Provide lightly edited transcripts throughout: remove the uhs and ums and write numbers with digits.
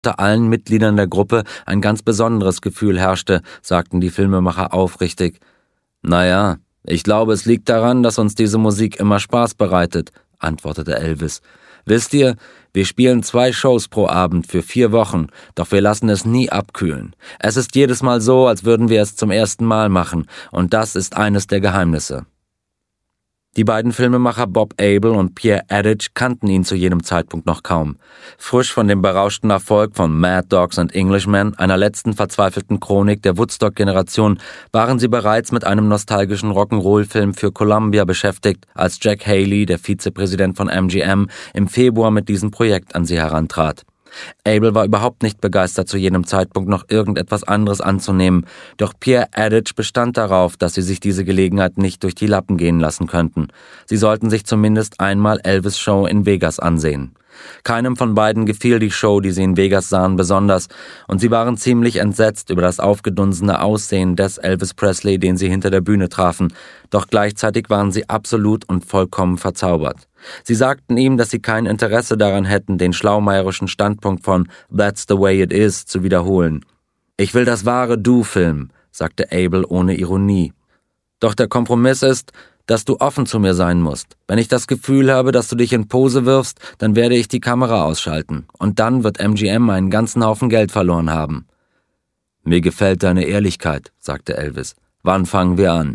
unter allen Mitgliedern der Gruppe ein ganz besonderes Gefühl herrschte, sagten die Filmemacher aufrichtig. »Naja, ich glaube, es liegt daran, dass uns diese Musik immer Spaß bereitet«, antwortete Elvis. »Wisst ihr, wir spielen 2 Shows pro Abend für 4 Wochen, doch wir lassen es nie abkühlen. Es ist jedes Mal so, als würden wir es zum ersten Mal machen, und das ist eines der Geheimnisse.« Die beiden Filmemacher Bob Abel und Pierre Adage kannten ihn zu jenem Zeitpunkt noch kaum. Frisch von dem berauschten Erfolg von Mad Dogs and Englishmen, einer letzten verzweifelten Chronik der Woodstock-Generation, waren sie bereits mit einem nostalgischen Rock'n'Roll-Film für Columbia beschäftigt, als Jack Haley, der Vizepräsident von MGM, im Februar mit diesem Projekt an sie herantrat. Abel war überhaupt nicht begeistert, zu jenem Zeitpunkt noch irgendetwas anderes anzunehmen, doch Pierre Adage bestand darauf, dass sie sich diese Gelegenheit nicht durch die Lappen gehen lassen könnten. Sie sollten sich zumindest einmal Elvis' Show in Vegas ansehen. Keinem von beiden gefiel die Show, die sie in Vegas sahen, besonders, und sie waren ziemlich entsetzt über das aufgedunsene Aussehen des Elvis Presley, den sie hinter der Bühne trafen, doch gleichzeitig waren sie absolut und vollkommen verzaubert. Sie sagten ihm, dass sie kein Interesse daran hätten, den schlaumeierischen Standpunkt von »That's the way it is« zu wiederholen. »Ich will das wahre Du filmen«, sagte Abel ohne Ironie. »Doch der Kompromiss ist, dass du offen zu mir sein musst. Wenn ich das Gefühl habe, dass du dich in Pose wirfst, dann werde ich die Kamera ausschalten. Und dann wird MGM einen ganzen Haufen Geld verloren haben.« »Mir gefällt deine Ehrlichkeit«, sagte Elvis. »Wann fangen wir an?«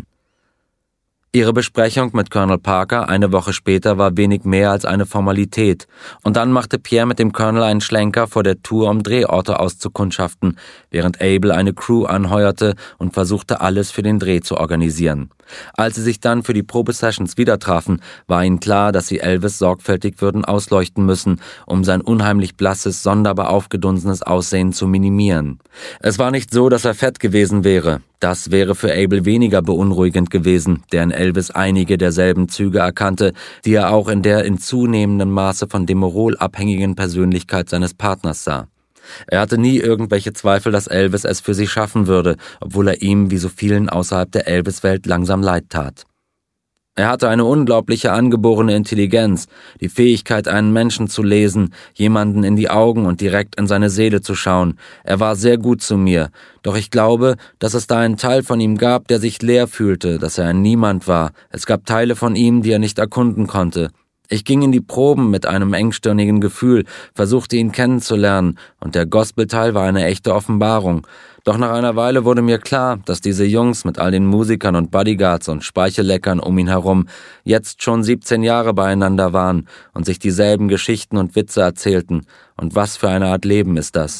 Ihre Besprechung mit Colonel Parker eine Woche später war wenig mehr als eine Formalität, und dann machte Pierre mit dem Colonel einen Schlenker vor der Tour, um Drehorte auszukundschaften, während Abel eine Crew anheuerte und versuchte, alles für den Dreh zu organisieren. Als sie sich dann für die Probesessions wieder trafen, war ihnen klar, dass sie Elvis sorgfältig würden ausleuchten müssen, um sein unheimlich blasses, sonderbar aufgedunsenes Aussehen zu minimieren. Es war nicht so, dass er fett gewesen wäre. Das wäre für Abel weniger beunruhigend gewesen, der in Elvis einige derselben Züge erkannte, die er auch in der in zunehmendem Maße von Demerol abhängigen Persönlichkeit seines Partners sah. Er hatte nie irgendwelche Zweifel, dass Elvis es für sie schaffen würde, obwohl er ihm wie so vielen außerhalb der Elvis-Welt langsam leid tat. Er hatte eine unglaubliche angeborene Intelligenz, die Fähigkeit, einen Menschen zu lesen, jemanden in die Augen und direkt in seine Seele zu schauen. Er war sehr gut zu mir, doch ich glaube, dass es da einen Teil von ihm gab, der sich leer fühlte, dass er ein Niemand war. Es gab Teile von ihm, die er nicht erkunden konnte. Ich ging in die Proben mit einem engstirnigen Gefühl, versuchte ihn kennenzulernen, und der Gospelteil war eine echte Offenbarung. Doch nach einer Weile wurde mir klar, dass diese Jungs mit all den Musikern und Bodyguards und Speichelleckern um ihn herum jetzt schon 17 Jahre beieinander waren und sich dieselben Geschichten und Witze erzählten. Und was für eine Art Leben ist das?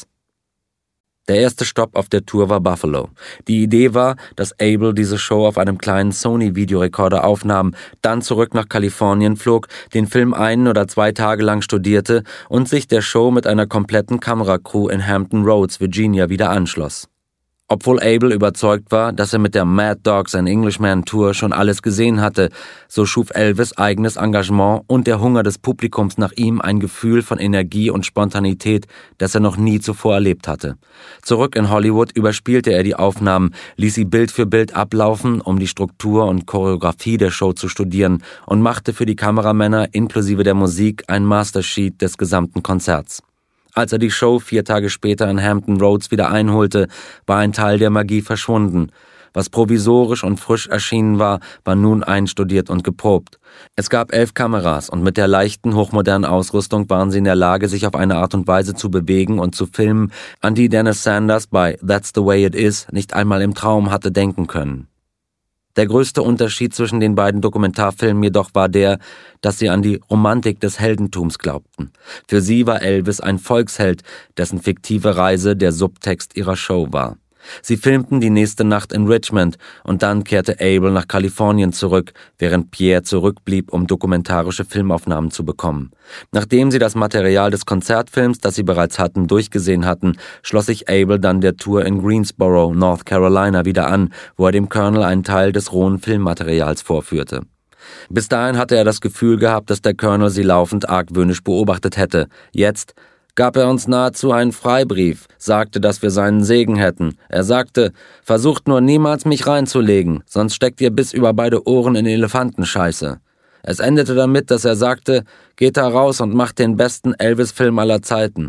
Der erste Stopp auf der Tour war Buffalo. Die Idee war, dass Abel diese Show auf einem kleinen Sony-Videorekorder aufnahm, dann zurück nach Kalifornien flog, den Film 1 oder 2 Tage lang studierte und sich der Show mit einer kompletten Kameracrew in Hampton Roads, Virginia, wieder anschloss. Obwohl Abel überzeugt war, dass er mit der Mad Dogs and Englishmen Tour schon alles gesehen hatte, so schuf Elvis eigenes Engagement und der Hunger des Publikums nach ihm ein Gefühl von Energie und Spontanität, das er noch nie zuvor erlebt hatte. Zurück in Hollywood überspielte er die Aufnahmen, ließ sie Bild für Bild ablaufen, um die Struktur und Choreografie der Show zu studieren, und machte für die Kameramänner inklusive der Musik ein Mastersheet des gesamten Konzerts. Als er die Show 4 Tage später in Hampton Roads wieder einholte, war ein Teil der Magie verschwunden. Was provisorisch und frisch erschienen war, war nun einstudiert und geprobt. Es gab 11 Kameras, und mit der leichten, hochmodernen Ausrüstung waren sie in der Lage, sich auf eine Art und Weise zu bewegen und zu filmen, an die Dennis Sanders bei »That's the way it is« nicht einmal im Traum hatte denken können. Der größte Unterschied zwischen den beiden Dokumentarfilmen jedoch war der, dass sie an die Romantik des Heldentums glaubten. Für sie war Elvis ein Volksheld, dessen fiktive Reise der Subtext ihrer Show war. Sie filmten die nächste Nacht in Richmond, und dann kehrte Abel nach Kalifornien zurück, während Pierre zurückblieb, um dokumentarische Filmaufnahmen zu bekommen. Nachdem sie das Material des Konzertfilms, das sie bereits hatten, durchgesehen hatten, schloss sich Abel dann der Tour in Greensboro, North Carolina, wieder an, wo er dem Colonel einen Teil des rohen Filmmaterials vorführte. Bis dahin hatte er das Gefühl gehabt, dass der Colonel sie laufend argwöhnisch beobachtet hätte. Jetzt gab er uns nahezu einen Freibrief, sagte, dass wir seinen Segen hätten. Er sagte, versucht nur niemals mich reinzulegen, sonst steckt ihr bis über beide Ohren in Elefantenscheiße. Es endete damit, dass er sagte, geht da raus und macht den besten Elvis-Film aller Zeiten.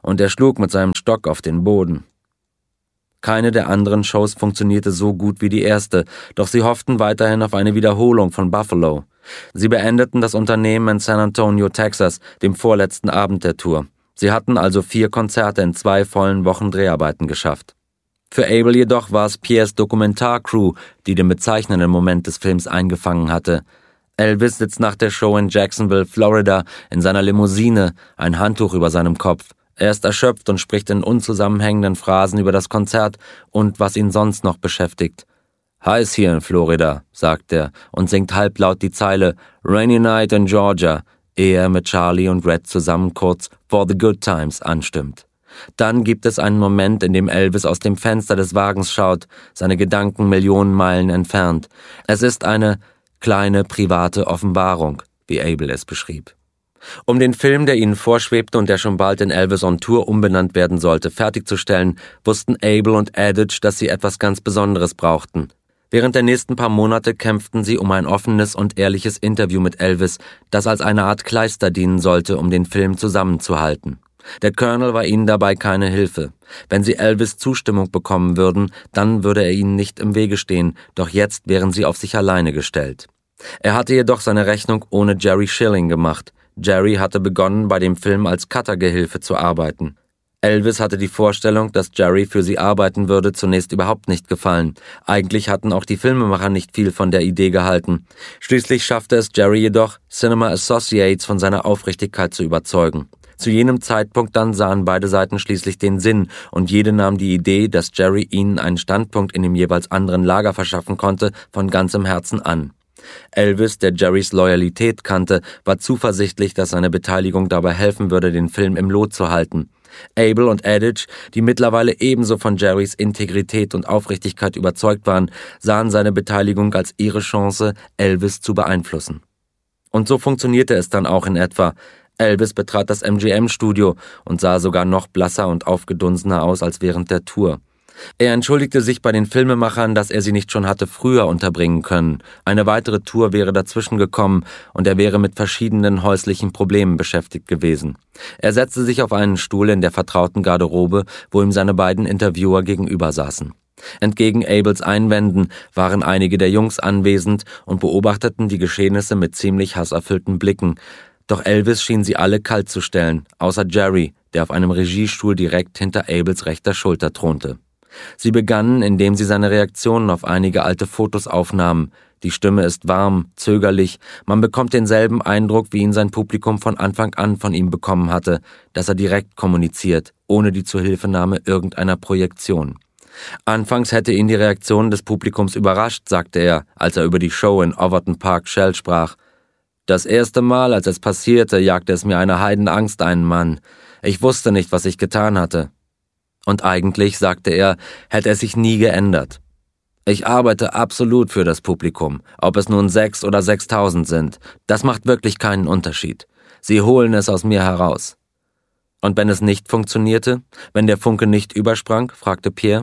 und er schlug mit seinem Stock auf den Boden. Keine der anderen Shows funktionierte so gut wie die erste, doch sie hofften weiterhin auf eine Wiederholung von Buffalo. Sie beendeten das Unternehmen in San Antonio, Texas, dem vorletzten Abend der Tour. Sie hatten also 4 Konzerte in 2 vollen Wochen Dreharbeiten geschafft. Für Abel jedoch war es Piers Dokumentarcrew, die den bezeichnenden Moment des Films eingefangen hatte. Elvis sitzt nach der Show in Jacksonville, Florida, in seiner Limousine, ein Handtuch über seinem Kopf. Er ist erschöpft und spricht in unzusammenhängenden Phrasen über das Konzert und was ihn sonst noch beschäftigt. »Heiß hier in Florida«, sagt er und singt halblaut die Zeile »Rainy Night in Georgia«, ehe er mit Charlie und Red zusammen kurz »For the Good Times« anstimmt. Dann gibt es einen Moment, in dem Elvis aus dem Fenster des Wagens schaut, seine Gedanken Millionen Meilen entfernt. Es ist eine kleine private Offenbarung, wie Abel es beschrieb. Um den Film, der ihnen vorschwebte und der schon bald in Elvis on Tour umbenannt werden sollte, fertigzustellen, wussten Abel und Adage, dass sie etwas ganz Besonderes brauchten. Während der nächsten paar Monate kämpften sie um ein offenes und ehrliches Interview mit Elvis, das als eine Art Kleister dienen sollte, um den Film zusammenzuhalten. Der Colonel war ihnen dabei keine Hilfe. Wenn sie Elvis Zustimmung bekommen würden, dann würde er ihnen nicht im Wege stehen, doch jetzt wären sie auf sich alleine gestellt. Er hatte jedoch seine Rechnung ohne Jerry Schilling gemacht. Jerry hatte begonnen, bei dem Film als Cuttergehilfe zu arbeiten. Elvis hatte die Vorstellung, dass Jerry für sie arbeiten würde, zunächst überhaupt nicht gefallen. Eigentlich hatten auch die Filmemacher nicht viel von der Idee gehalten. Schließlich schaffte es Jerry jedoch, Cinema Associates von seiner Aufrichtigkeit zu überzeugen. Zu jenem Zeitpunkt dann sahen beide Seiten schließlich den Sinn und jede nahm die Idee, dass Jerry ihnen einen Standpunkt in dem jeweils anderen Lager verschaffen konnte, von ganzem Herzen an. Elvis, der Jerrys Loyalität kannte, war zuversichtlich, dass seine Beteiligung dabei helfen würde, den Film im Lot zu halten. Abel und Adage, die mittlerweile ebenso von Jerrys Integrität und Aufrichtigkeit überzeugt waren, sahen seine Beteiligung als ihre Chance, Elvis zu beeinflussen. Und so funktionierte es dann auch in etwa. Elvis betrat das MGM-Studio und sah sogar noch blasser und aufgedunsener aus als während der Tour. Er entschuldigte sich bei den Filmemachern, dass er sie nicht schon hatte früher unterbringen können. Eine weitere Tour wäre dazwischen gekommen und er wäre mit verschiedenen häuslichen Problemen beschäftigt gewesen. Er setzte sich auf einen Stuhl in der vertrauten Garderobe, wo ihm seine beiden Interviewer gegenüber saßen. Entgegen Abels Einwänden waren einige der Jungs anwesend und beobachteten die Geschehnisse mit ziemlich hasserfüllten Blicken. Doch Elvis schien sie alle kalt zu stellen, außer Jerry, der auf einem Regiestuhl direkt hinter Abels rechter Schulter thronte. Sie begannen, indem sie seine Reaktionen auf einige alte Fotos aufnahmen. Die Stimme ist warm, zögerlich, man bekommt denselben Eindruck, wie ihn sein Publikum von Anfang an von ihm bekommen hatte, dass er direkt kommuniziert, ohne die Zuhilfenahme irgendeiner Projektion. Anfangs hätte ihn die Reaktion des Publikums überrascht, sagte er, als er über die Show in Overton Park Shell sprach. Das erste Mal, als es passierte, jagte es mir eine Heidenangst ein, Mann. Ich wusste nicht, was ich getan hatte. Und eigentlich, sagte er, hätte es sich nie geändert. Ich arbeite absolut für das Publikum, ob es nun 6 oder 6.000 sind. Das macht wirklich keinen Unterschied. Sie holen es aus mir heraus. Und wenn es nicht funktionierte, wenn der Funke nicht übersprang, fragte Pierre.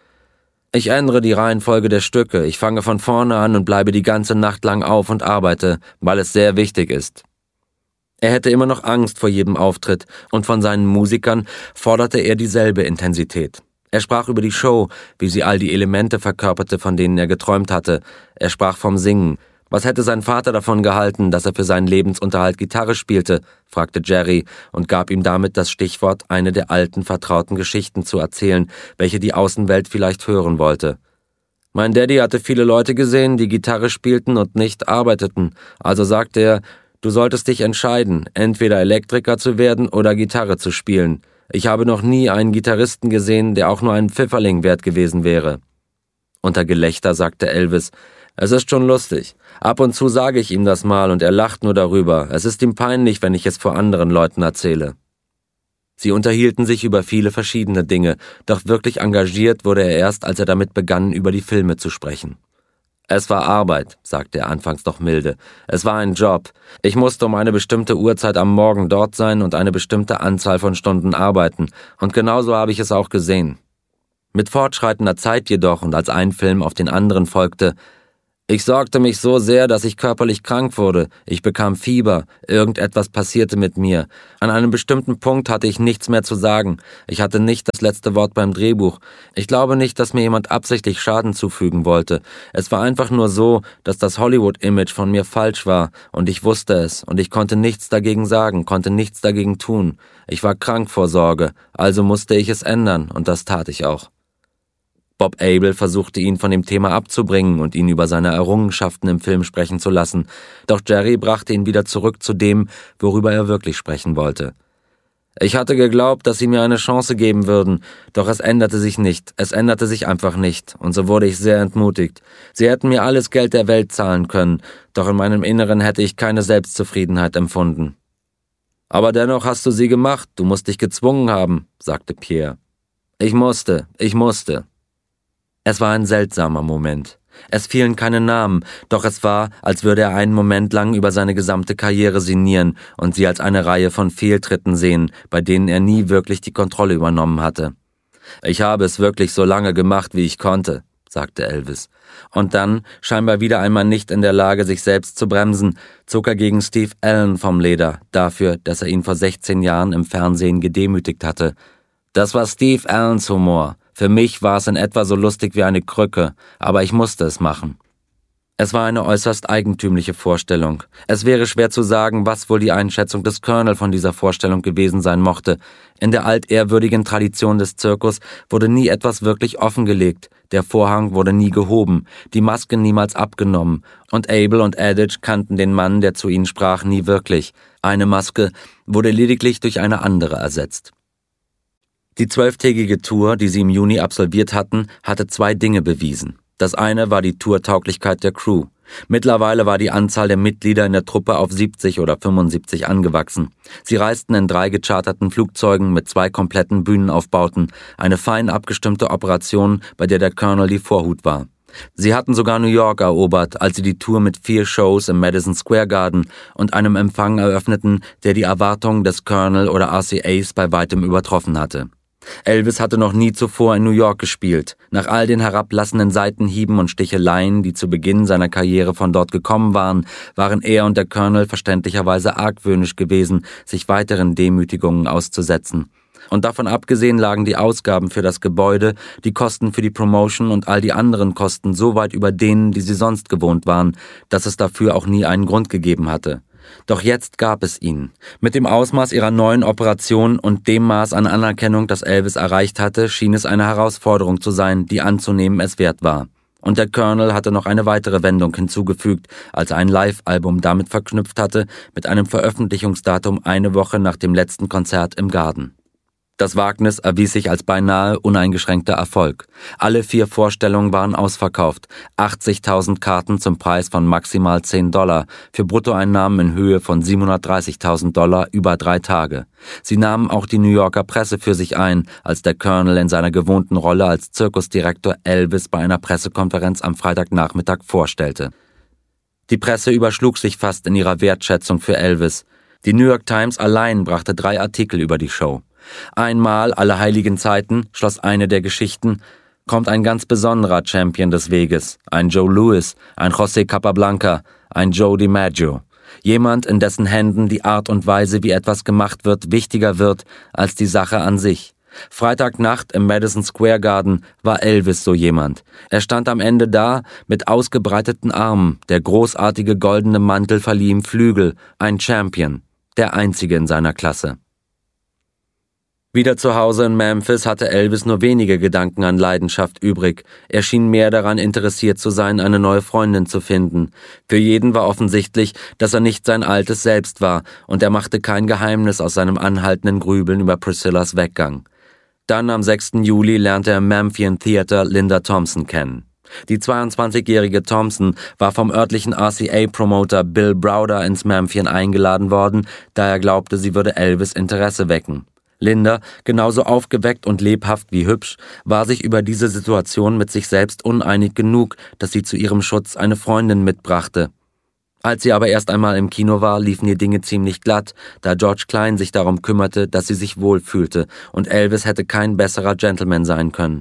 Ich ändere die Reihenfolge der Stücke, ich fange von vorne an und bleibe die ganze Nacht lang auf und arbeite, weil es sehr wichtig ist. Er hätte immer noch Angst vor jedem Auftritt und von seinen Musikern forderte er dieselbe Intensität. Er sprach über die Show, wie sie all die Elemente verkörperte, von denen er geträumt hatte. Er sprach vom Singen. Was hätte sein Vater davon gehalten, dass er für seinen Lebensunterhalt Gitarre spielte, fragte Jerry und gab ihm damit das Stichwort, eine der alten, vertrauten Geschichten zu erzählen, welche die Außenwelt vielleicht hören wollte. Mein Daddy hatte viele Leute gesehen, die Gitarre spielten und nicht arbeiteten, also sagte er, du solltest dich entscheiden, entweder Elektriker zu werden oder Gitarre zu spielen. Ich habe noch nie einen Gitarristen gesehen, der auch nur einen Pfifferling wert gewesen wäre. Unter Gelächter sagte Elvis, es ist schon lustig. Ab und zu sage ich ihm das mal und er lacht nur darüber. Es ist ihm peinlich, wenn ich es vor anderen Leuten erzähle. Sie unterhielten sich über viele verschiedene Dinge, doch wirklich engagiert wurde er erst, als er damit begann, über die Filme zu sprechen. Es war Arbeit, sagte er anfangs doch milde. Es war ein Job. Ich musste um eine bestimmte Uhrzeit am Morgen dort sein und eine bestimmte Anzahl von Stunden arbeiten. Und genauso habe ich es auch gesehen. Mit fortschreitender Zeit jedoch und als ein Film auf den anderen folgte, Ich sorgte mich so sehr, dass ich körperlich krank wurde. Ich bekam Fieber. Irgendetwas passierte mit mir. An einem bestimmten Punkt hatte ich nichts mehr zu sagen. Ich hatte nicht das letzte Wort beim Drehbuch. Ich glaube nicht, dass mir jemand absichtlich Schaden zufügen wollte. Es war einfach nur so, dass das Hollywood-Image von mir falsch war. Und ich wusste es. Und ich konnte nichts dagegen sagen, konnte nichts dagegen tun. Ich war krank vor Sorge. Also musste ich es ändern. Und das tat ich auch. Bob Abel versuchte ihn von dem Thema abzubringen und ihn über seine Errungenschaften im Film sprechen zu lassen, doch Jerry brachte ihn wieder zurück zu dem, worüber er wirklich sprechen wollte. Ich hatte geglaubt, dass sie mir eine Chance geben würden, doch es änderte sich nicht, es änderte sich einfach nicht, und so wurde ich sehr entmutigt. Sie hätten mir alles Geld der Welt zahlen können, doch in meinem Inneren hätte ich keine Selbstzufriedenheit empfunden. Aber dennoch hast du sie gemacht, du musst dich gezwungen haben, sagte Pierre. Ich musste. Es war ein seltsamer Moment. Es fielen keine Namen, doch es war, als würde er einen Moment lang über seine gesamte Karriere sinnieren und sie als eine Reihe von Fehltritten sehen, bei denen er nie wirklich die Kontrolle übernommen hatte. Ich habe es wirklich so lange gemacht, wie ich konnte, sagte Elvis. Und dann, scheinbar wieder einmal nicht in der Lage, sich selbst zu bremsen, zog er gegen Steve Allen vom Leder, dafür, dass er ihn vor 16 Jahren im Fernsehen gedemütigt hatte. Das war Steve Allens Humor. Für mich war es in etwa so lustig wie eine Krücke, aber ich musste es machen. Es war eine äußerst eigentümliche Vorstellung. Es wäre schwer zu sagen, was wohl die Einschätzung des Colonel von dieser Vorstellung gewesen sein mochte. In der altehrwürdigen Tradition des Zirkus wurde nie etwas wirklich offengelegt, der Vorhang wurde nie gehoben, die Maske niemals abgenommen, und Abel und Adage kannten den Mann, der zu ihnen sprach, nie wirklich. Eine Maske wurde lediglich durch eine andere ersetzt. Die 12-tägige Tour, die sie im Juni absolviert hatten, hatte 2 Dinge bewiesen. Das eine war die Tourtauglichkeit der Crew. Mittlerweile war die Anzahl der Mitglieder in der Truppe auf 70 oder 75 angewachsen. Sie reisten in 3 gecharterten Flugzeugen mit 2 kompletten Bühnenaufbauten, eine fein abgestimmte Operation, bei der der Colonel die Vorhut war. Sie hatten sogar New York erobert, als sie die Tour mit 4 Shows im Madison Square Garden und einem Empfang eröffneten, der die Erwartungen des Colonel oder RCAs bei weitem übertroffen hatte. Elvis hatte noch nie zuvor in New York gespielt. Nach all den herablassenden Seitenhieben und Sticheleien, die zu Beginn seiner Karriere von dort gekommen waren, waren er und der Colonel verständlicherweise argwöhnisch gewesen, sich weiteren Demütigungen auszusetzen. Und davon abgesehen lagen die Ausgaben für das Gebäude, die Kosten für die Promotion und all die anderen Kosten so weit über denen, die sie sonst gewohnt waren, dass es dafür auch nie einen Grund gegeben hatte. Doch jetzt gab es ihn. Mit dem Ausmaß ihrer neuen Operation und dem Maß an Anerkennung, das Elvis erreicht hatte, schien es eine Herausforderung zu sein, die anzunehmen es wert war. Und der Colonel hatte noch eine weitere Wendung hinzugefügt, als er ein Live-Album damit verknüpft hatte, mit einem Veröffentlichungsdatum eine Woche nach dem letzten Konzert im Garden. Das Wagnis erwies sich als beinahe uneingeschränkter Erfolg. Alle 4 Vorstellungen waren ausverkauft. 80.000 Karten zum Preis von maximal $10 für Bruttoeinnahmen in Höhe von $730.000 über 3 Tage. Sie nahmen auch die New Yorker Presse für sich ein, als der Colonel in seiner gewohnten Rolle als Zirkusdirektor Elvis bei einer Pressekonferenz am Freitagnachmittag vorstellte. Die Presse überschlug sich fast in ihrer Wertschätzung für Elvis. Die New York Times allein brachte 3 Artikel über die Show. Einmal alle heiligen Zeiten, schloss eine der Geschichten, kommt ein ganz besonderer Champion des Weges, ein Joe Louis, ein José Capablanca, ein Joe DiMaggio. Jemand, in dessen Händen die Art und Weise, wie etwas gemacht wird, wichtiger wird als die Sache an sich. Freitagnacht im Madison Square Garden war Elvis so jemand. Er stand am Ende da, mit ausgebreiteten Armen, der großartige goldene Mantel verlieh ihm Flügel, ein Champion, der einzige in seiner Klasse. Wieder zu Hause in Memphis hatte Elvis nur wenige Gedanken an Leidenschaft übrig. Er schien mehr daran interessiert zu sein, eine neue Freundin zu finden. Für jeden war offensichtlich, dass er nicht sein altes Selbst war, und er machte kein Geheimnis aus seinem anhaltenden Grübeln über Priscillas Weggang. Dann am 6. Juli lernte er im Memphian Theater Linda Thompson kennen. Die 22-jährige Thompson war vom örtlichen RCA-Promoter Bill Browder ins Memphian eingeladen worden, da er glaubte, sie würde Elvis Interesse wecken. Linda, genauso aufgeweckt und lebhaft wie hübsch, war sich über diese Situation mit sich selbst uneinig genug, dass sie zu ihrem Schutz eine Freundin mitbrachte. Als sie aber erst einmal im Kino war, liefen die Dinge ziemlich glatt, da George Klein sich darum kümmerte, dass sie sich wohlfühlte, und Elvis hätte kein besserer Gentleman sein können.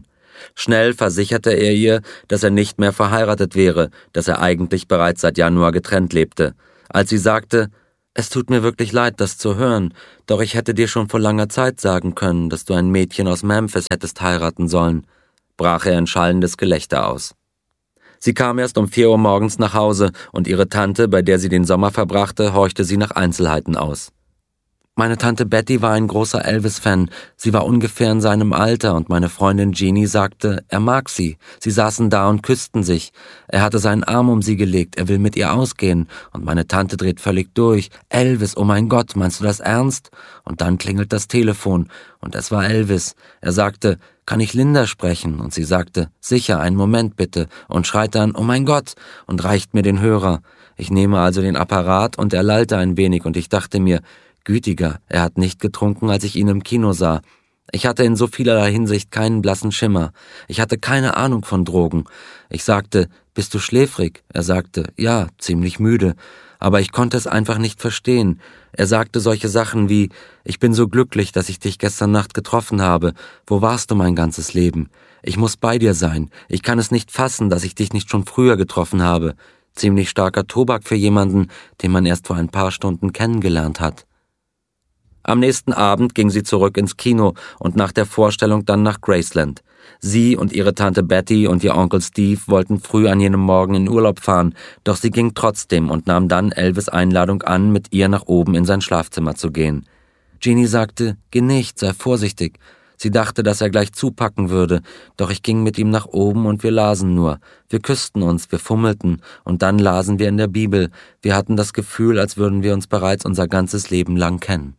Schnell versicherte er ihr, dass er nicht mehr verheiratet wäre, dass er eigentlich bereits seit Januar getrennt lebte. Als sie sagte, »Es tut mir wirklich leid, das zu hören, doch ich hätte dir schon vor langer Zeit sagen können, dass du ein Mädchen aus Memphis hättest heiraten sollen«, brach er in schallendes Gelächter aus. Sie kam erst um 4 Uhr morgens nach Hause und ihre Tante, bei der sie den Sommer verbrachte, horchte sie nach Einzelheiten aus. »Meine Tante Betty war ein großer Elvis-Fan. Sie war ungefähr in seinem Alter und meine Freundin Jeannie sagte, er mag sie. Sie saßen da und küssten sich. Er hatte seinen Arm um sie gelegt, er will mit ihr ausgehen. Und meine Tante dreht völlig durch. Elvis, oh mein Gott, meinst du das ernst? Und dann klingelt das Telefon und es war Elvis. Er sagte, kann ich Linda sprechen? Und sie sagte, sicher, einen Moment bitte. Und schreit dann, oh mein Gott, und reicht mir den Hörer. Ich nehme also den Apparat und er lallte ein wenig und ich dachte mir, gütiger, er hat nicht getrunken, als ich ihn im Kino sah. Ich hatte in so vielerlei Hinsicht keinen blassen Schimmer. Ich hatte keine Ahnung von Drogen. Ich sagte, bist du schläfrig? Er sagte, ja, ziemlich müde. Aber ich konnte es einfach nicht verstehen. Er sagte solche Sachen wie, ich bin so glücklich, dass ich dich gestern Nacht getroffen habe. Wo warst du mein ganzes Leben? Ich muss bei dir sein. Ich kann es nicht fassen, dass ich dich nicht schon früher getroffen habe. Ziemlich starker Tobak für jemanden, den man erst vor ein paar Stunden kennengelernt hat. Am nächsten Abend ging sie zurück ins Kino und nach der Vorstellung dann nach Graceland. Sie und ihre Tante Betty und ihr Onkel Steve wollten früh an jenem Morgen in Urlaub fahren, doch sie ging trotzdem und nahm dann Elvis' Einladung an, mit ihr nach oben in sein Schlafzimmer zu gehen. Jeannie sagte, geh nicht, sei vorsichtig. Sie dachte, dass er gleich zupacken würde, doch ich ging mit ihm nach oben und wir lasen nur. Wir küssten uns, wir fummelten und dann lasen wir in der Bibel. Wir hatten das Gefühl, als würden wir uns bereits unser ganzes Leben lang kennen.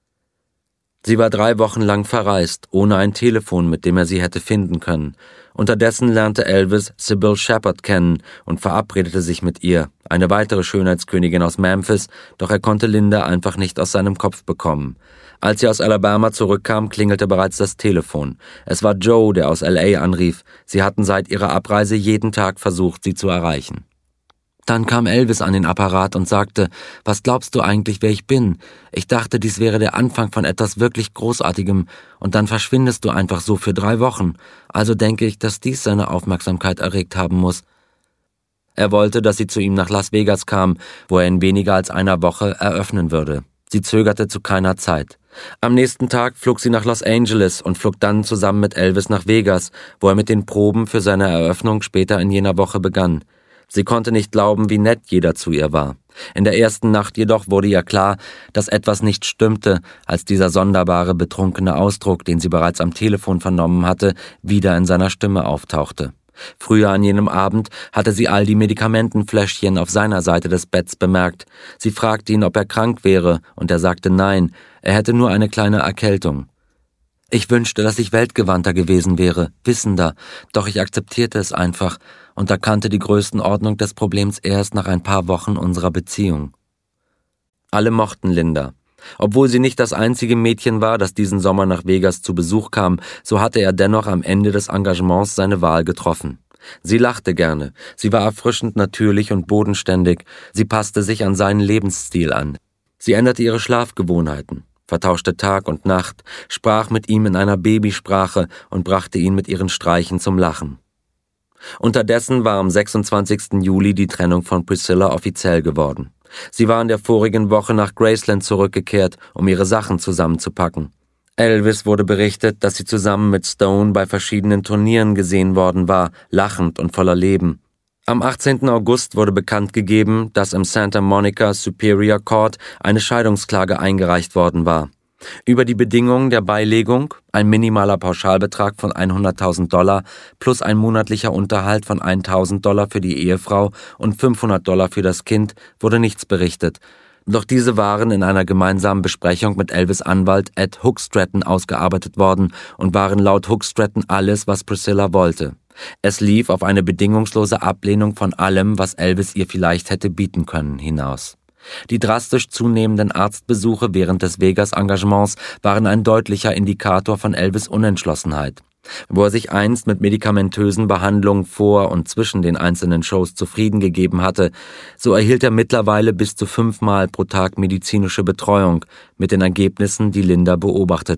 Sie war 3 Wochen lang verreist, ohne ein Telefon, mit dem er sie hätte finden können. Unterdessen lernte Elvis Sybil Shepherd kennen und verabredete sich mit ihr, eine weitere Schönheitskönigin aus Memphis, doch er konnte Linda einfach nicht aus seinem Kopf bekommen. Als sie aus Alabama zurückkam, klingelte bereits das Telefon. Es war Joe, der aus L.A. anrief. Sie hatten seit ihrer Abreise jeden Tag versucht, sie zu erreichen. Dann kam Elvis an den Apparat und sagte, was glaubst du eigentlich, wer ich bin? Ich dachte, dies wäre der Anfang von etwas wirklich Großartigem und dann verschwindest du einfach so für 3 Wochen. Also denke ich, dass dies seine Aufmerksamkeit erregt haben muss. Er wollte, dass sie zu ihm nach Las Vegas kam, wo er in weniger als einer Woche eröffnen würde. Sie zögerte zu keiner Zeit. Am nächsten Tag flog sie nach Los Angeles und flog dann zusammen mit Elvis nach Vegas, wo er mit den Proben für seine Eröffnung später in jener Woche begann. Sie konnte nicht glauben, wie nett jeder zu ihr war. In der ersten Nacht jedoch wurde ihr klar, dass etwas nicht stimmte, als dieser sonderbare, betrunkene Ausdruck, den sie bereits am Telefon vernommen hatte, wieder in seiner Stimme auftauchte. Früher an jenem Abend hatte sie all die Medikamentenfläschchen auf seiner Seite des Betts bemerkt. Sie fragte ihn, ob er krank wäre, und er sagte nein, er hätte nur eine kleine Erkältung. Ich wünschte, dass ich weltgewandter gewesen wäre, wissender, doch ich akzeptierte es einfach und erkannte die Größenordnung des Problems erst nach ein paar Wochen unserer Beziehung. Alle mochten Linda. Obwohl sie nicht das einzige Mädchen war, das diesen Sommer nach Vegas zu Besuch kam, so hatte er dennoch am Ende des Engagements seine Wahl getroffen. Sie lachte gerne, sie war erfrischend natürlich und bodenständig, sie passte sich an seinen Lebensstil an. Sie änderte ihre Schlafgewohnheiten, vertauschte Tag und Nacht, sprach mit ihm in einer Babysprache und brachte ihn mit ihren Streichen zum Lachen. Unterdessen war am 26. Juli die Trennung von Priscilla offiziell geworden. Sie war in der vorigen Woche nach Graceland zurückgekehrt, um ihre Sachen zusammenzupacken. Elvis wurde berichtet, dass sie zusammen mit Stone bei verschiedenen Turnieren gesehen worden war, lachend und voller Leben. Am 18. August wurde bekannt gegeben, dass im Santa Monica Superior Court eine Scheidungsklage eingereicht worden war. Über die Bedingungen der Beilegung, ein minimaler Pauschalbetrag von $100.000 plus ein monatlicher Unterhalt von $1.000 für die Ehefrau und $500 für das Kind, wurde nichts berichtet. Doch diese waren in einer gemeinsamen Besprechung mit Elvis' Anwalt Ed Hookstratton ausgearbeitet worden und waren laut Hookstratton alles, was Priscilla wollte. Es lief auf eine bedingungslose Ablehnung von allem, was Elvis ihr vielleicht hätte bieten können, hinaus. Die drastisch zunehmenden Arztbesuche während des Vegas-Engagements waren ein deutlicher Indikator von Elvis' Unentschlossenheit. Wo er sich einst mit medikamentösen Behandlungen vor und zwischen den einzelnen Shows zufrieden gegeben hatte, so erhielt er mittlerweile bis zu 5 Mal pro Tag medizinische Betreuung, mit den Ergebnissen, die Linda beobachtete.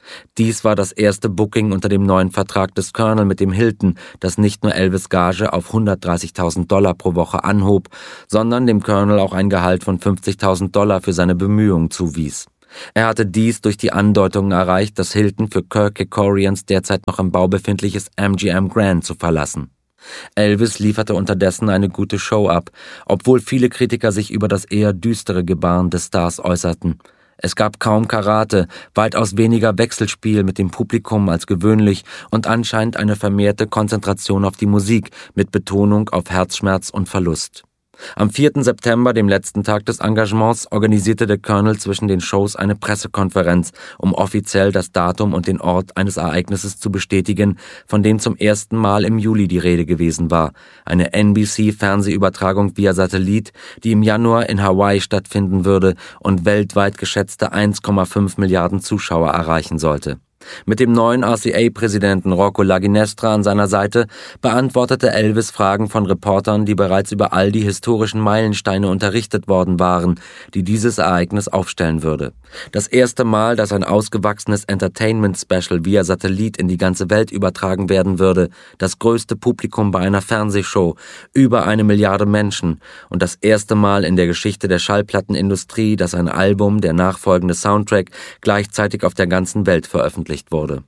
Dies war das erste Booking unter dem neuen Vertrag des Colonel mit dem Hilton, das nicht nur Elvis' Gage auf $130.000 pro Woche anhob, sondern dem Colonel auch ein Gehalt von $50.000 für seine Bemühungen zuwies. Er hatte dies durch die Andeutungen erreicht, das Hilton für Kirk Kerkorians derzeit noch im Bau befindliches MGM Grand zu verlassen. Elvis lieferte unterdessen eine gute Show ab, obwohl viele Kritiker sich über das eher düstere Gebaren des Stars äußerten. Es gab kaum Karate, weitaus weniger Wechselspiel mit dem Publikum als gewöhnlich und anscheinend eine vermehrte Konzentration auf die Musik mit Betonung auf Herzschmerz und Verlust. Am 4. September, dem letzten Tag des Engagements, organisierte der Colonel zwischen den Shows eine Pressekonferenz, um offiziell das Datum und den Ort eines Ereignisses zu bestätigen, von dem zum ersten Mal im Juli die Rede gewesen war. Eine NBC-Fernsehübertragung via Satellit, die im Januar in Hawaii stattfinden würde und weltweit geschätzte 1,5 Milliarden Zuschauer erreichen sollte. Mit dem neuen RCA-Präsidenten Rocco Laginestra an seiner Seite beantwortete Elvis Fragen von Reportern, die bereits über all die historischen Meilensteine unterrichtet worden waren, die dieses Ereignis aufstellen würde. Das erste Mal, dass ein ausgewachsenes Entertainment-Special via Satellit in die ganze Welt übertragen werden würde, das größte Publikum bei einer Fernsehshow, über 1 Milliarde Menschen und das erste Mal in der Geschichte der Schallplattenindustrie, dass ein Album, der nachfolgende Soundtrack, gleichzeitig auf der ganzen Welt veröffentlicht wurde.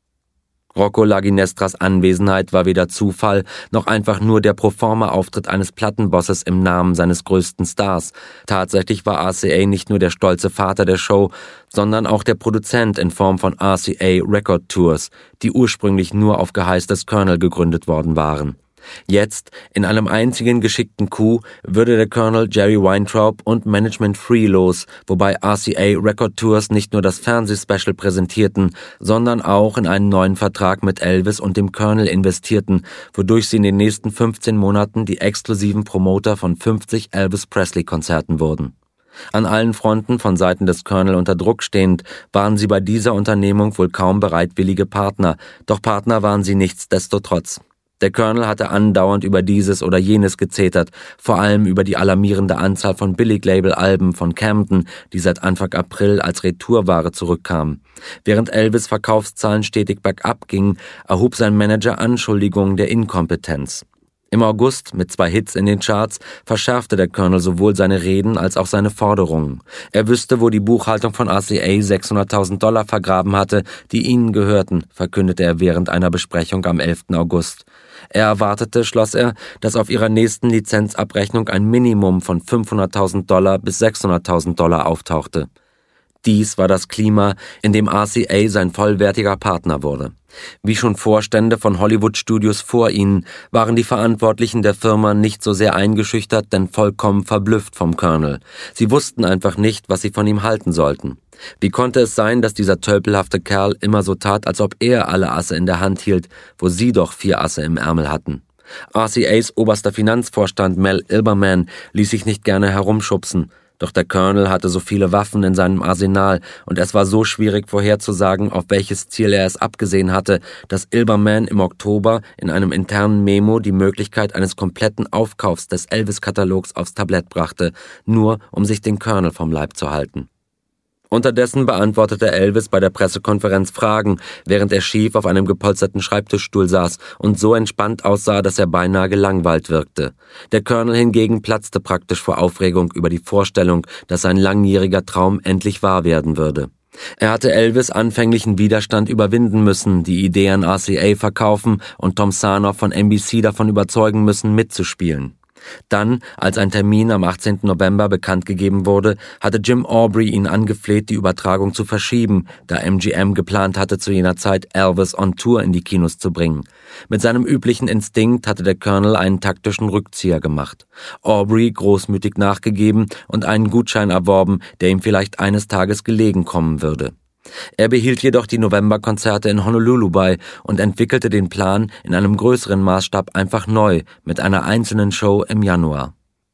Rocco Laginestras Anwesenheit war weder Zufall, noch einfach nur der Proforma-Auftritt eines Plattenbosses im Namen seines größten Stars. Tatsächlich war RCA nicht nur der stolze Vater der Show, sondern auch der Produzent in Form von RCA Record Tours, die ursprünglich nur auf Geheiß des Colonel gegründet worden waren. Jetzt, in einem einzigen geschickten Coup, würde der Colonel Jerry Weintraub und Management Free los, wobei RCA Record Tours nicht nur das Fernsehspecial präsentierten, sondern auch in einen neuen Vertrag mit Elvis und dem Colonel investierten, wodurch sie in den nächsten 15 Monaten die exklusiven Promoter von 50 Elvis Presley-Konzerten wurden. An allen Fronten von Seiten des Colonel unter Druck stehend, waren sie bei dieser Unternehmung wohl kaum bereitwillige Partner, doch Partner waren sie nichtsdestotrotz. Der Colonel hatte andauernd über dieses oder jenes gezetert, vor allem über die alarmierende Anzahl von Billig-Label-Alben von Camden, die seit Anfang April als Retourware zurückkamen. Während Elvis' Verkaufszahlen stetig bergab gingen, erhob sein Manager Anschuldigungen der Inkompetenz. Im August, mit 2 Hits in den Charts, verschärfte der Colonel sowohl seine Reden als auch seine Forderungen. Er wüsste, wo die Buchhaltung von RCA $600.000 vergraben hatte, die ihnen gehörten, verkündete er während einer Besprechung am 11. August. Er erwartete, schloss er, dass auf ihrer nächsten Lizenzabrechnung ein Minimum von $500.000 bis $600.000 auftauchte. Dies war das Klima, in dem RCA sein vollwertiger Partner wurde. Wie schon Vorstände von Hollywood-Studios vor ihnen, waren die Verantwortlichen der Firma nicht so sehr eingeschüchtert, denn vollkommen verblüfft vom Colonel. Sie wussten einfach nicht, was sie von ihm halten sollten. Wie konnte es sein, dass dieser tölpelhafte Kerl immer so tat, als ob er alle Asse in der Hand hielt, wo sie doch 4 Asse im Ärmel hatten? RCAs oberster Finanzvorstand Mel Ilberman ließ sich nicht gerne herumschubsen. Doch der Colonel hatte so viele Waffen in seinem Arsenal und es war so schwierig vorherzusagen, auf welches Ziel er es abgesehen hatte, dass Ilberman im Oktober in einem internen Memo die Möglichkeit eines kompletten Aufkaufs des Elvis-Katalogs aufs Tablett brachte, nur um sich den Colonel vom Leib zu halten. Unterdessen beantwortete Elvis bei der Pressekonferenz Fragen, während er schief auf einem gepolsterten Schreibtischstuhl saß und so entspannt aussah, dass er beinahe gelangweilt wirkte. Der Colonel hingegen platzte praktisch vor Aufregung über die Vorstellung, dass sein langjähriger Traum endlich wahr werden würde. Er hatte Elvis' anfänglichen Widerstand überwinden müssen, die Idee an RCA verkaufen und Tom Sarnoff von NBC davon überzeugen müssen, mitzuspielen. Dann, als ein Termin am 18. November bekannt gegeben wurde, hatte Jim Aubrey ihn angefleht, die Übertragung zu verschieben, da MGM geplant hatte, zu jener Zeit Elvis on Tour in die Kinos zu bringen. Mit seinem üblichen Instinkt hatte der Colonel einen taktischen Rückzieher gemacht. Aubrey großmütig nachgegeben und einen Gutschein erworben, der ihm vielleicht eines Tages gelegen kommen würde. Er behielt jedoch die Novemberkonzerte in Honolulu bei und entwickelte den Plan in einem größeren Maßstab einfach neu mit einer einzelnen Show im Januar.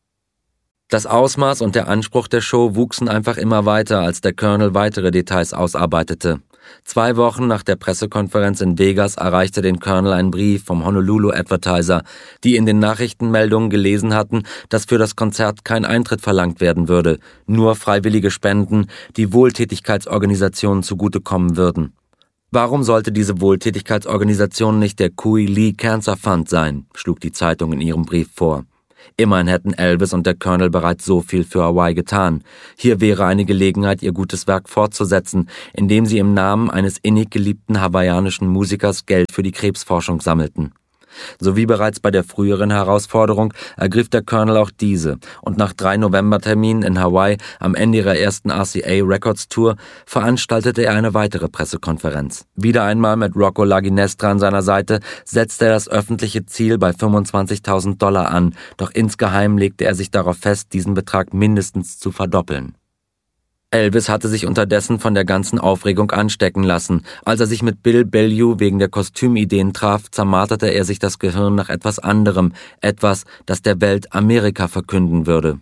Das Ausmaß und der Anspruch der Show wuchsen einfach immer weiter, als der Colonel weitere Details ausarbeitete. 2 Wochen nach der Pressekonferenz in Vegas erreichte den Colonel ein Brief vom Honolulu Advertiser, die in den Nachrichtenmeldungen gelesen hatten, dass für das Konzert kein Eintritt verlangt werden würde, nur freiwillige Spenden, die Wohltätigkeitsorganisationen zugutekommen würden. Warum sollte diese Wohltätigkeitsorganisation nicht der Kui Lee Cancer Fund sein, schlug die Zeitung in ihrem Brief vor. Immerhin hätten Elvis und der Colonel bereits so viel für Hawaii getan. Hier wäre eine Gelegenheit, ihr gutes Werk fortzusetzen, indem sie im Namen eines innig geliebten hawaiianischen Musikers Geld für die Krebsforschung sammelten. So wie bereits bei der früheren Herausforderung ergriff der Colonel auch diese, und nach 3 Novemberterminen in Hawaii am Ende ihrer ersten RCA Records Tour veranstaltete er eine weitere Pressekonferenz. Wieder einmal mit Rocco Laginestra an seiner Seite setzte er das öffentliche Ziel bei $25.000 an, doch insgeheim legte er sich darauf fest, diesen Betrag mindestens zu verdoppeln. Elvis hatte sich unterdessen von der ganzen Aufregung anstecken lassen. Als er sich mit Bill Bellew wegen der Kostümideen traf, zermarterte er sich das Gehirn nach etwas anderem, etwas, das der Welt Amerika verkünden würde.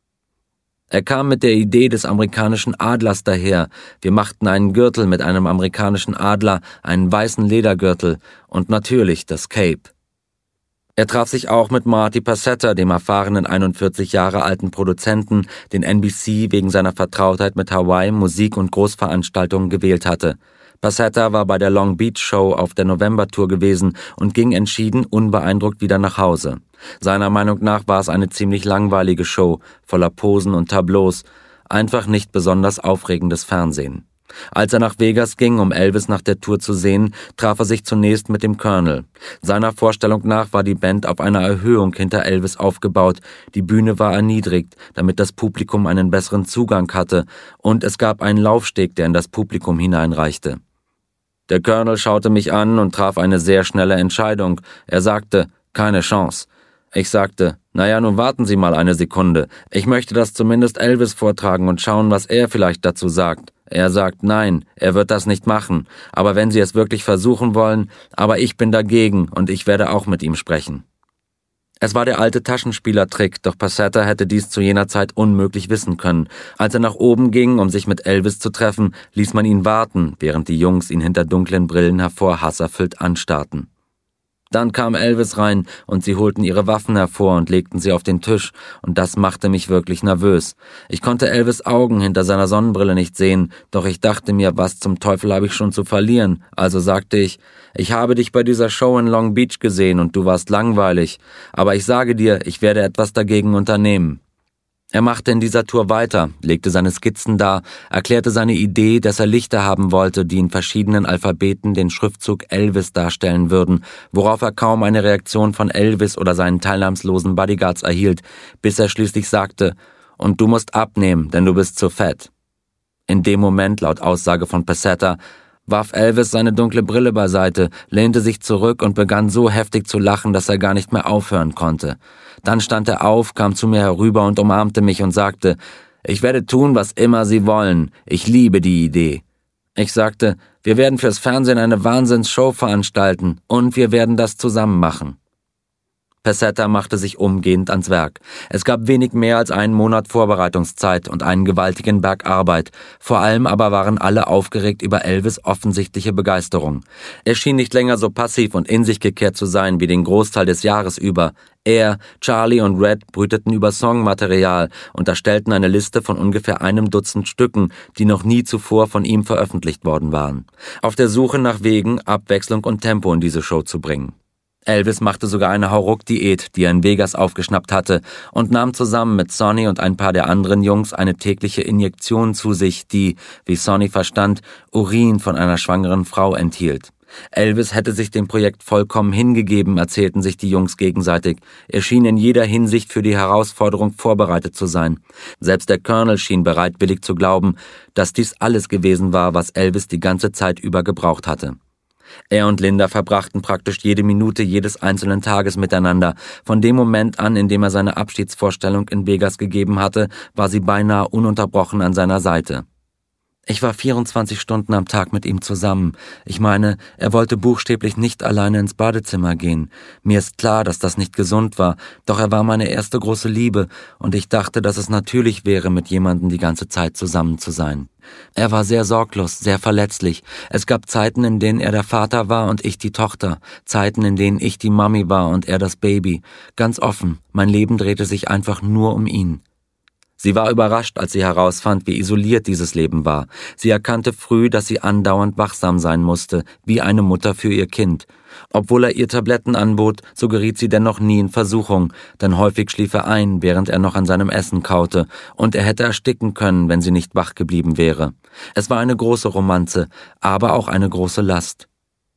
Er kam mit der Idee des amerikanischen Adlers daher. Wir machten einen Gürtel mit einem amerikanischen Adler, einen weißen Ledergürtel und natürlich das Cape. Er traf sich auch mit Marty Passetta, dem erfahrenen 41 Jahre alten Produzenten, den NBC wegen seiner Vertrautheit mit Hawaii, Musik und Großveranstaltungen gewählt hatte. Passetta war bei der Long Beach Show auf der November-Tour gewesen und ging entschieden unbeeindruckt wieder nach Hause. Seiner Meinung nach war es eine ziemlich langweilige Show, voller Posen und Tableaus, einfach nicht besonders aufregendes Fernsehen. Als er nach Vegas ging, um Elvis nach der Tour zu sehen, traf er sich zunächst mit dem Colonel. Seiner Vorstellung nach war die Band auf einer Erhöhung hinter Elvis aufgebaut, die Bühne war erniedrigt, damit das Publikum einen besseren Zugang hatte, und es gab einen Laufsteg, der in das Publikum hineinreichte. Der Colonel schaute mich an und traf eine sehr schnelle Entscheidung. Er sagte, keine Chance. Ich sagte, naja, nun warten Sie mal eine Sekunde. Ich möchte das zumindest Elvis vortragen und schauen, was er vielleicht dazu sagt. Er sagt, nein, er wird das nicht machen. Aber wenn Sie es wirklich versuchen wollen, aber ich bin dagegen und ich werde auch mit ihm sprechen. Es war der alte Taschenspielertrick, doch Passetta hätte dies zu jener Zeit unmöglich wissen können. Als er nach oben ging, um sich mit Elvis zu treffen, ließ man ihn warten, während die Jungs ihn hinter dunklen Brillen hervor hasserfüllt anstarrten. Dann kam Elvis rein und sie holten ihre Waffen hervor und legten sie auf den Tisch, und das machte mich wirklich nervös. Ich konnte Elvis' Augen hinter seiner Sonnenbrille nicht sehen, doch ich dachte mir, was zum Teufel habe ich schon zu verlieren? Also sagte ich habe dich bei dieser Show in Long Beach gesehen und du warst langweilig, aber ich sage dir, ich werde etwas dagegen unternehmen. Er machte in dieser Tour weiter, legte seine Skizzen dar, erklärte seine Idee, dass er Lichter haben wollte, die in verschiedenen Alphabeten den Schriftzug Elvis darstellen würden, worauf er kaum eine Reaktion von Elvis oder seinen teilnahmslosen Bodyguards erhielt, bis er schließlich sagte, und du musst abnehmen, denn du bist zu fett. In dem Moment, laut Aussage von Passetta, warf Elvis seine dunkle Brille beiseite, lehnte sich zurück und begann so heftig zu lachen, dass er gar nicht mehr aufhören konnte. Dann stand er auf, kam zu mir herüber und umarmte mich und sagte, ich werde tun, was immer Sie wollen. Ich liebe die Idee. Ich sagte, wir werden fürs Fernsehen eine Wahnsinnsshow veranstalten und wir werden das zusammen machen. Passetta machte sich umgehend ans Werk. Es gab wenig mehr als einen Monat Vorbereitungszeit und einen gewaltigen Berg Arbeit. Vor allem aber waren alle aufgeregt über Elvis' offensichtliche Begeisterung. Er schien nicht länger so passiv und in sich gekehrt zu sein wie den Großteil des Jahres über. Er, Charlie und Red brüteten über Songmaterial und erstellten eine Liste von ungefähr 1 Dutzend Stücken, die noch nie zuvor von ihm veröffentlicht worden waren. Auf der Suche nach Wegen, Abwechslung und Tempo in diese Show zu bringen. Elvis machte sogar eine Hauruck-Diät, die er in Vegas aufgeschnappt hatte, und nahm zusammen mit Sonny und ein paar der anderen Jungs eine tägliche Injektion zu sich, die, wie Sonny verstand, Urin von einer schwangeren Frau enthielt. Elvis hätte sich dem Projekt vollkommen hingegeben, erzählten sich die Jungs gegenseitig. Er schien in jeder Hinsicht für die Herausforderung vorbereitet zu sein. Selbst der Colonel schien bereitwillig zu glauben, dass dies alles gewesen war, was Elvis die ganze Zeit über gebraucht hatte. Er und Linda verbrachten praktisch jede Minute jedes einzelnen Tages miteinander. Von dem Moment an, in dem er seine Abschiedsvorstellung in Vegas gegeben hatte, war sie beinahe ununterbrochen an seiner Seite. Ich war 24 Stunden am Tag mit ihm zusammen. Ich meine, er wollte buchstäblich nicht alleine ins Badezimmer gehen. Mir ist klar, dass das nicht gesund war, doch er war meine erste große Liebe und ich dachte, dass es natürlich wäre, mit jemandem die ganze Zeit zusammen zu sein. Er war sehr sorglos, sehr verletzlich. Es gab Zeiten, in denen er der Vater war und ich die Tochter. Zeiten, in denen ich die Mami war und er das Baby. Ganz offen, mein Leben drehte sich einfach nur um ihn. Sie war überrascht, als sie herausfand, wie isoliert dieses Leben war. Sie erkannte früh, dass sie andauernd wachsam sein musste, wie eine Mutter für ihr Kind. Obwohl er ihr Tabletten anbot, so geriet sie dennoch nie in Versuchung, denn häufig schlief er ein, während er noch an seinem Essen kaute, und er hätte ersticken können, wenn sie nicht wach geblieben wäre. Es war eine große Romanze, aber auch eine große Last.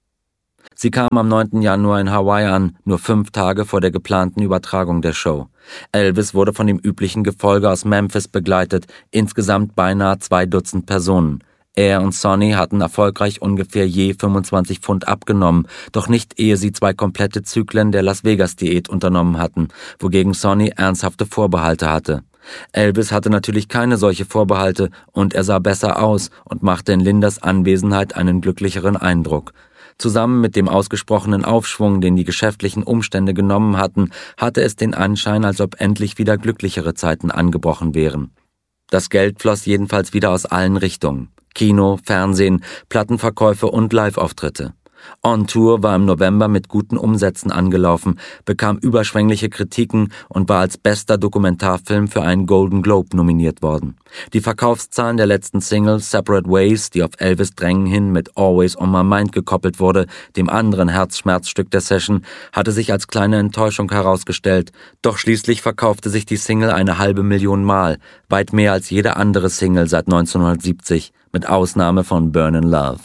Sie kam am 9. Januar in Hawaii an, nur 5 Tage vor der geplanten Übertragung der Show. Elvis wurde von dem üblichen Gefolge aus Memphis begleitet, insgesamt beinahe 2 Dutzend Personen. Er und Sonny hatten erfolgreich ungefähr je 25 Pfund abgenommen, doch nicht ehe sie 2 komplette Zyklen der Las-Vegas-Diät unternommen hatten, wogegen Sonny ernsthafte Vorbehalte hatte. Elvis hatte natürlich keine solche Vorbehalte und er sah besser aus und machte in Lindas Anwesenheit einen glücklicheren Eindruck. Zusammen mit dem ausgesprochenen Aufschwung, den die geschäftlichen Umstände genommen hatten, hatte es den Anschein, als ob endlich wieder glücklichere Zeiten angebrochen wären. Das Geld floss jedenfalls wieder aus allen Richtungen. Kino, Fernsehen, Plattenverkäufe und Live-Auftritte. On Tour war im November mit guten Umsätzen angelaufen, bekam überschwängliche Kritiken und war als bester Dokumentarfilm für einen Golden Globe nominiert worden. Die Verkaufszahlen der letzten Single Separate Ways, die auf Elvis Drängen hin mit Always on My Mind gekoppelt wurde, dem anderen Herzschmerzstück der Session, hatte sich als kleine Enttäuschung herausgestellt. Doch schließlich verkaufte sich die Single 500.000 Mal, weit mehr als jede andere Single seit 1970, mit Ausnahme von Burnin' Love.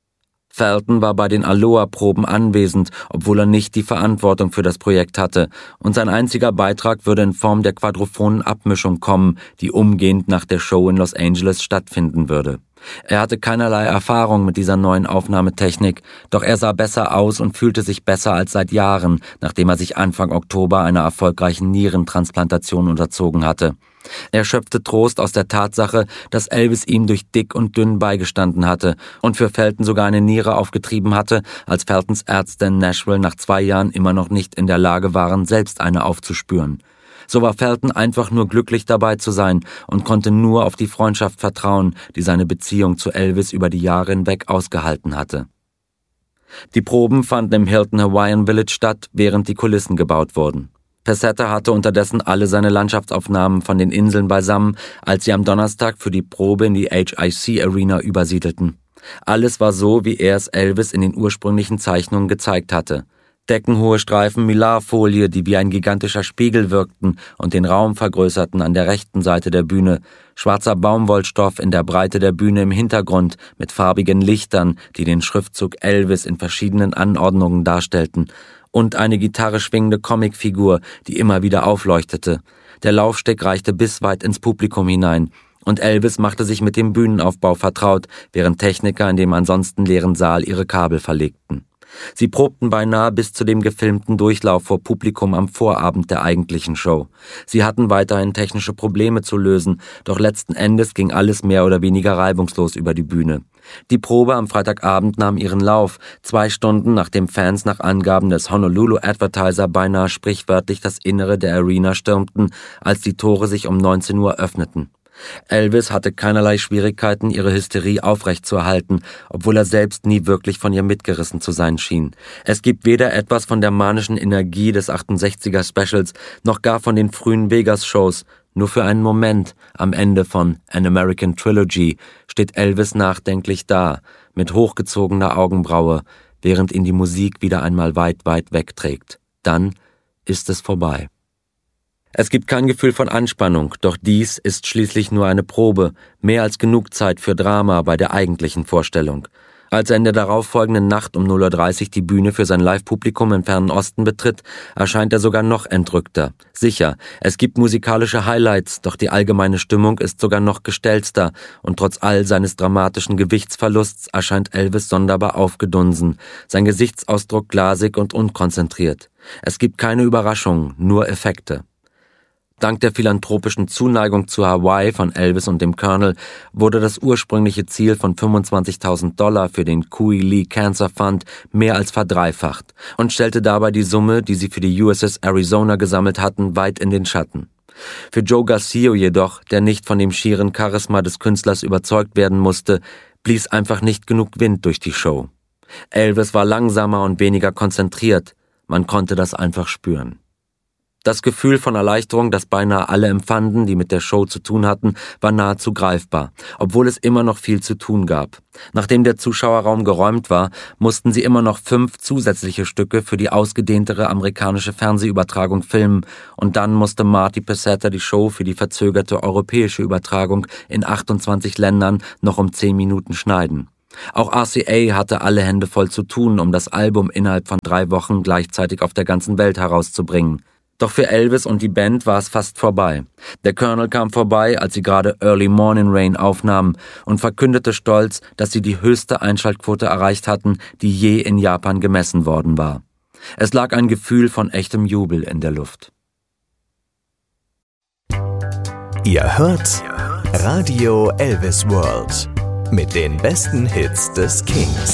Felton war bei den Aloha-Proben anwesend, obwohl er nicht die Verantwortung für das Projekt hatte, und sein einziger Beitrag würde in Form der quadrophonen Abmischung kommen, die umgehend nach der Show in Los Angeles stattfinden würde. Er hatte keinerlei Erfahrung mit dieser neuen Aufnahmetechnik, doch er sah besser aus und fühlte sich besser als seit Jahren, nachdem er sich Anfang Oktober einer erfolgreichen Nierentransplantation unterzogen hatte. Er schöpfte Trost aus der Tatsache, dass Elvis ihm durch dick und dünn beigestanden hatte und für Felton sogar eine Niere aufgetrieben hatte, als Feltons Ärzte in Nashville nach 2 Jahren immer noch nicht in der Lage waren, selbst eine aufzuspüren. So war Felton einfach nur glücklich dabei zu sein und konnte nur auf die Freundschaft vertrauen, die seine Beziehung zu Elvis über die Jahre hinweg ausgehalten hatte. Die Proben fanden im Hilton Hawaiian Village statt, während die Kulissen gebaut wurden. Passetta hatte unterdessen alle seine Landschaftsaufnahmen von den Inseln beisammen, als sie am Donnerstag für die Probe in die HIC Arena übersiedelten. Alles war so, wie er es Elvis in den ursprünglichen Zeichnungen gezeigt hatte. Deckenhohe Streifen Mylarfolie, die wie ein gigantischer Spiegel wirkten und den Raum vergrößerten an der rechten Seite der Bühne, schwarzer Baumwollstoff in der Breite der Bühne im Hintergrund mit farbigen Lichtern, die den Schriftzug Elvis in verschiedenen Anordnungen darstellten, und eine Gitarre schwingende Comicfigur, die immer wieder aufleuchtete. Der Laufsteg reichte bis weit ins Publikum hinein, und Elvis machte sich mit dem Bühnenaufbau vertraut, während Techniker in dem ansonsten leeren Saal ihre Kabel verlegten. Sie probten beinahe bis zu dem gefilmten Durchlauf vor Publikum am Vorabend der eigentlichen Show. Sie hatten weiterhin technische Probleme zu lösen, doch letzten Endes ging alles mehr oder weniger reibungslos über die Bühne. Die Probe am Freitagabend nahm ihren Lauf, 2 Stunden nachdem Fans nach Angaben des Honolulu Advertiser beinahe sprichwörtlich das Innere der Arena stürmten, als die Tore sich um 19 Uhr öffneten. Elvis hatte keinerlei Schwierigkeiten, ihre Hysterie aufrechtzuerhalten, obwohl er selbst nie wirklich von ihr mitgerissen zu sein schien. Es gibt weder etwas von der manischen Energie des 68er-Specials, noch gar von den frühen Vegas-Shows. Nur für einen Moment, am Ende von An American Trilogy, steht Elvis nachdenklich da, mit hochgezogener Augenbraue, während ihn die Musik wieder einmal weit, weit wegträgt. Dann ist es vorbei. Es gibt kein Gefühl von Anspannung, doch dies ist schließlich nur eine Probe, mehr als genug Zeit für Drama bei der eigentlichen Vorstellung. Als er in der darauffolgenden Nacht um 0:30 Uhr die Bühne für sein Live-Publikum im Fernen Osten betritt, erscheint er sogar noch entrückter. Sicher, es gibt musikalische Highlights, doch die allgemeine Stimmung ist sogar noch gestellter und trotz all seines dramatischen Gewichtsverlusts erscheint Elvis sonderbar aufgedunsen, sein Gesichtsausdruck glasig und unkonzentriert. Es gibt keine Überraschungen, nur Effekte. Dank der philanthropischen Zuneigung zu Hawaii von Elvis und dem Colonel wurde das ursprüngliche Ziel von $25.000 für den Kui Lee Cancer Fund mehr als verdreifacht und stellte dabei die Summe, die sie für die USS Arizona gesammelt hatten, weit in den Schatten. Für Joe Garcia jedoch, der nicht von dem schieren Charisma des Künstlers überzeugt werden musste, blies einfach nicht genug Wind durch die Show. Elvis war langsamer und weniger konzentriert, man konnte das einfach spüren. Das Gefühl von Erleichterung, das beinahe alle empfanden, die mit der Show zu tun hatten, war nahezu greifbar, obwohl es immer noch viel zu tun gab. Nachdem der Zuschauerraum geräumt war, mussten sie immer noch 5 zusätzliche Stücke für die ausgedehntere amerikanische Fernsehübertragung filmen und dann musste Marty Passetta die Show für die verzögerte europäische Übertragung in 28 Ländern noch um 10 Minuten schneiden. Auch RCA hatte alle Hände voll zu tun, um das Album innerhalb von 3 Wochen gleichzeitig auf der ganzen Welt herauszubringen. Doch für Elvis und die Band war es fast vorbei. Der Colonel kam vorbei, als sie gerade Early Morning Rain aufnahmen und verkündete stolz, dass sie die höchste Einschaltquote erreicht hatten, die je in Japan gemessen worden war. Es lag ein Gefühl von echtem Jubel in der Luft. Ihr hört Radio Elvis World mit den besten Hits des Kings.